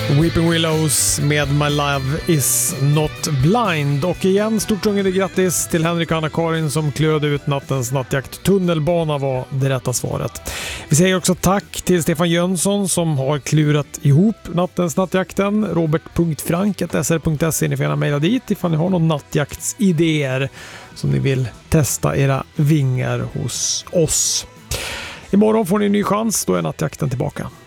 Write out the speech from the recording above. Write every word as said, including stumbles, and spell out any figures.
Weeping Willows med My Love Is Not Blind. Och igen, stort sjungande grattis till Henrik och Anna-Karin som klöde ut nattens nattjakt. Tunnelbana var det rätta svaret. Vi säger också tack till Stefan Jönsson som har klurat ihop nattens nattjakten. Robert punkt frank at s r punkt s e. Ni får gärna mejla dit ifall ni har någon nattjaktsidéer som ni vill testa era vingar hos oss. Imorgon får ni en ny chans, då är nattjakten tillbaka.